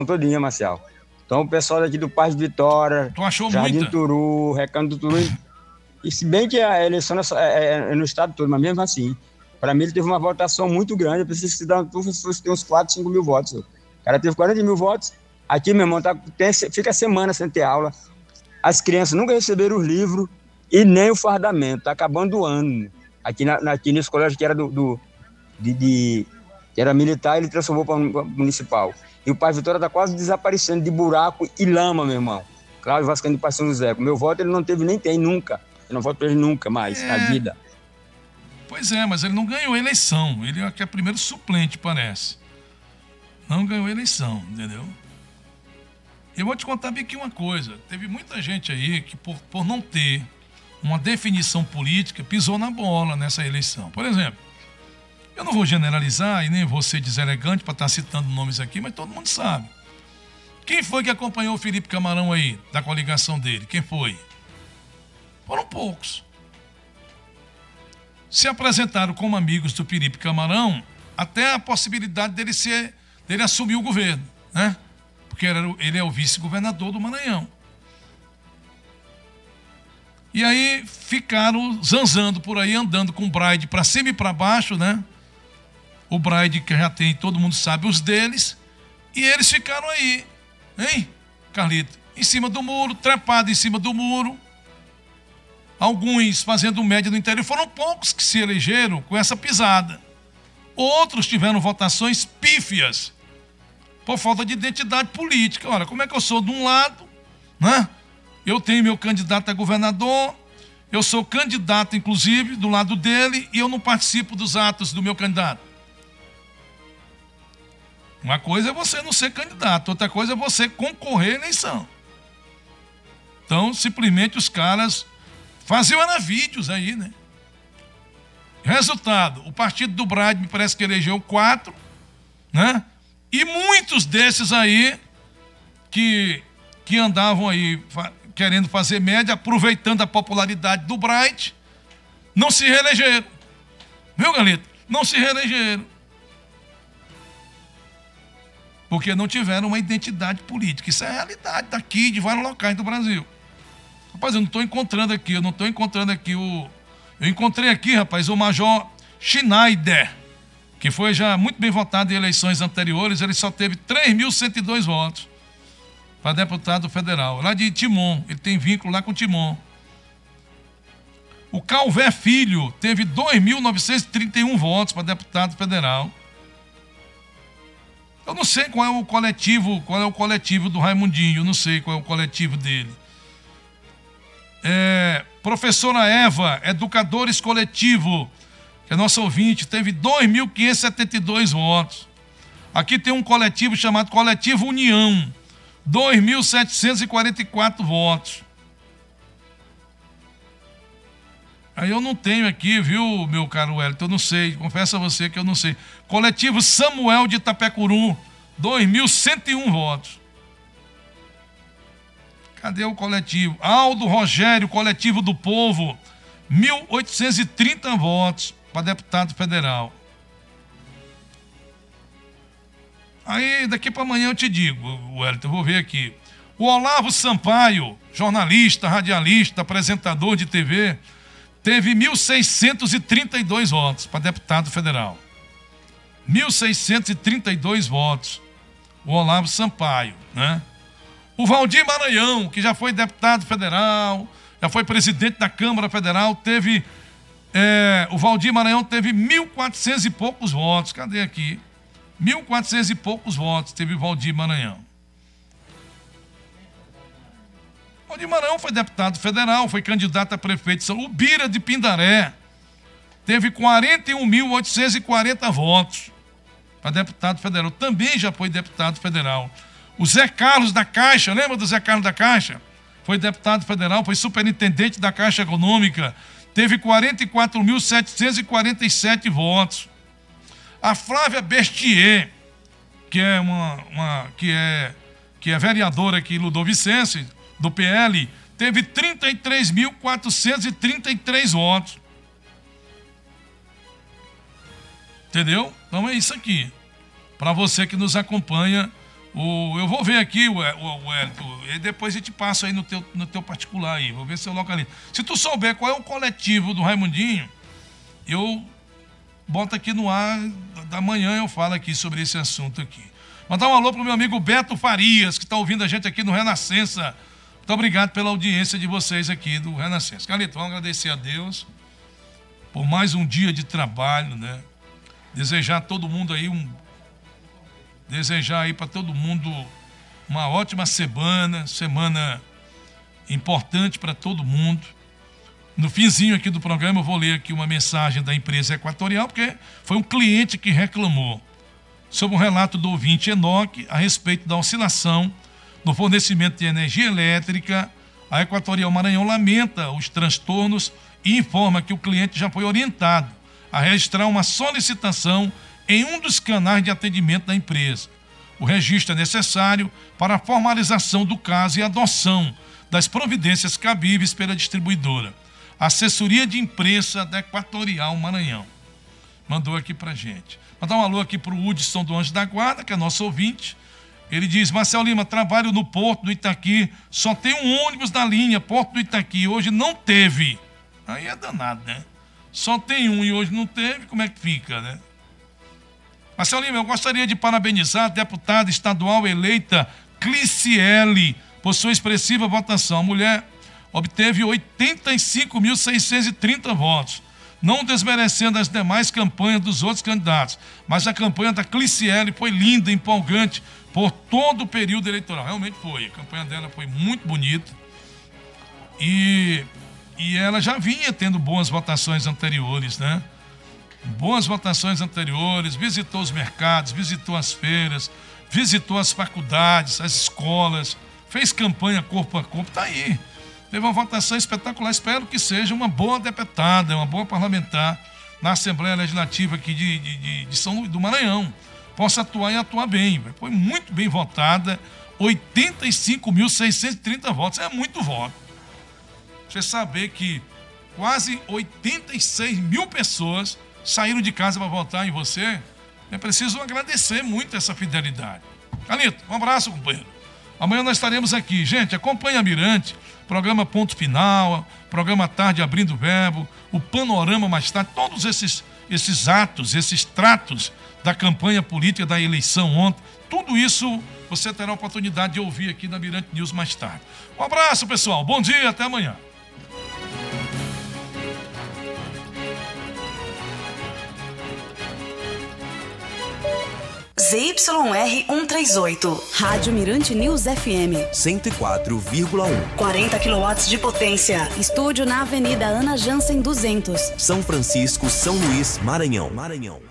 todinha, Marcial. Então, o pessoal daqui do Parque de Vitória, Tu achou Jardim muita? Turu, Recanto do Turu, e se bem que a eleição é no estado todo, mas mesmo assim, para mim ele teve uma votação muito grande. Eu preciso que dar tem uns 4, 5 mil votos. O cara teve 40 mil votos. Aqui, meu irmão, fica semana sem ter aula. As crianças nunca receberam os livros e nem o fardamento. Tá acabando o ano. Aqui nesse colégio que era que era militar, ele transformou para municipal. E o Pai Vitória está quase desaparecendo de buraco e lama, meu irmão. Cláudio Vascaíno de São José. O meu voto ele não teve nem tem, nunca. Eu não voto para ele nunca mais, na É, vida. pois é, mas ele não ganhou a eleição. Ele é primeiro suplente, parece. Não ganhou a eleição, entendeu? Eu vou te contar bem aqui uma coisa. Teve muita gente aí que, por não ter uma definição política, pisou na bola nessa eleição. Por exemplo, eu não vou generalizar e nem vou ser deselegante para estar citando nomes aqui, mas todo mundo sabe. Quem foi que acompanhou o Felipe Camarão aí, da coligação dele? Quem foi? Foram poucos. Se apresentaram como amigos do Felipe Camarão, até a possibilidade dele assumir o governo, né? Porque ele é o vice-governador do Maranhão. E aí ficaram zanzando por aí, andando com o Braide para cima e para baixo, né? O Braide que já tem, todo mundo sabe, os deles. E eles ficaram aí, hein, Carlito? Em cima do muro, trepado em cima do muro. Alguns fazendo média no interior. Foram poucos que se elegeram com essa pisada. Outros tiveram votações pífias por falta de identidade política. Olha, como é que eu sou de um lado, né? Eu tenho meu candidato a governador, eu sou candidato, inclusive, do lado dele, e eu não participo dos atos do meu candidato. Uma coisa é você não ser candidato, outra coisa é você concorrer à eleição. Então, simplesmente os caras faziam era vídeos aí, né? Resultado, o partido do Braide me parece que elegeu 4, né? E muitos desses aí que andavam aí querendo fazer média, aproveitando a popularidade do Bright, não se reelegeram. Viu, Galito? Não se reelegeram. Porque não tiveram uma identidade política. Isso é a realidade daqui, de vários locais do Brasil. Rapaz, eu não estou encontrando aqui, Eu encontrei aqui, rapaz, o Major Schneider, que foi já muito bem votado em eleições anteriores. Ele só teve 3.102 votos para deputado federal, lá de Timon. Ele tem vínculo lá com Timon. O Calvé Filho teve 2.931 votos para deputado federal. Eu não sei qual é o coletivo do Raimundinho, eu não sei qual é o coletivo dele. Professora Eva, Educadores Coletivo, que é nossa ouvinte, teve 2.572 votos. Aqui tem um coletivo chamado Coletivo União, 2.744 votos. Aí eu não tenho aqui, viu, meu caro Wellington, eu não sei, confesso a você que eu não sei. Coletivo Samuel de Itapecuru, 2.101 votos. Cadê o coletivo? Aldo Rogério, Coletivo do Povo, 1.830 votos para deputado federal. Aí, daqui para amanhã eu te digo, Wellington, eu vou ver aqui. O Olavo Sampaio, jornalista, radialista, apresentador de TV, teve 1.632 votos para deputado federal. 1.632 votos. O Olavo Sampaio, né? O Valdir Maranhão, que já foi deputado federal, já foi presidente da Câmara Federal, o Valdir Maranhão teve 1.400 e poucos votos. Cadê aqui? 1.400 e poucos votos teve o Valdir Maranhão. O Valdir Maranhão foi deputado federal, foi candidato a prefeito de São Luís. O Bira de Pindaré teve 41.840 votos para deputado federal. Também já foi deputado federal. O Zé Carlos da Caixa, lembra do Zé Carlos da Caixa? Foi deputado federal, foi superintendente da Caixa Econômica, teve 44.747 votos. A Flávia Bestier, que é vereadora aqui em Ludovicense, do PL, teve 33.433 votos. Entendeu? Então é isso aqui. Para você que nos acompanha Eu vou ver aqui, o Hélito, e depois a gente passa aí no teu particular aí. Vou ver se eu localizo. Se tu souber qual é o coletivo do Raimundinho, eu boto aqui no ar, da manhã eu falo aqui sobre esse assunto aqui. Mandar um alô pro meu amigo Beto Farias, que está ouvindo a gente aqui no Renascença. Muito obrigado pela audiência de vocês aqui do Renascença. Carlito, vamos agradecer a Deus por mais um dia de trabalho, né? Desejar a todo mundo aí para todo mundo uma ótima semana importante para todo mundo. No finzinho aqui do programa eu vou ler aqui uma mensagem da empresa Equatorial, porque foi um cliente que reclamou sobre um relato do ouvinte Enoque a respeito da oscilação no fornecimento de energia elétrica. A Equatorial Maranhão lamenta os transtornos e informa que o cliente já foi orientado a registrar uma solicitação em um dos canais de atendimento da empresa. O registro é necessário para a formalização do caso e adoção das providências cabíveis pela distribuidora. Assessoria de Imprensa da Equatorial Maranhão. Mandou aqui pra gente. Mandar um alô aqui pro Hudson do Anjo da Guarda, que é nosso ouvinte. Ele diz: Marcelo Lima, trabalho no Porto do Itaqui, só tem um ônibus na linha, Porto do Itaqui, hoje não teve. Aí é danado, né? Só tem um e hoje não teve, como é que fica, né? Marcelo Lima, eu gostaria de parabenizar a deputada estadual eleita Cliciele por sua expressiva votação. A mulher obteve 85.630 votos, não desmerecendo as demais campanhas dos outros candidatos, mas a campanha da Cliciele foi linda, empolgante por todo o período eleitoral. Realmente foi, a campanha dela foi muito bonita e ela já vinha tendo boas votações anteriores, né? Boas votações anteriores, visitou os mercados, visitou as feiras, visitou as faculdades, as escolas, fez campanha corpo a corpo, tá aí. Teve uma votação espetacular, espero que seja uma boa deputada, uma boa parlamentar na Assembleia Legislativa aqui de São Luís do Maranhão. Possa atuar e atuar bem. Foi muito bem votada, 85.630 votos, é muito voto. Você saber que quase 86 mil pessoas saíram de casa para votar em você, é preciso agradecer muito essa fidelidade. Carlito, um abraço, companheiro. Amanhã nós estaremos aqui. Gente, acompanhe a Mirante, programa Ponto Final, programa Tarde Abrindo o Verbo, o Panorama Mais Tarde, todos esses atos, esses tratos da campanha política, da eleição ontem, tudo isso você terá a oportunidade de ouvir aqui na Mirante News mais tarde. Um abraço, pessoal. Bom dia, até amanhã. ZYR 138, Rádio Mirante News FM 104,1, 40 kW de potência. Estúdio na Avenida Ana Jansen 200, São Francisco, São Luís, Maranhão.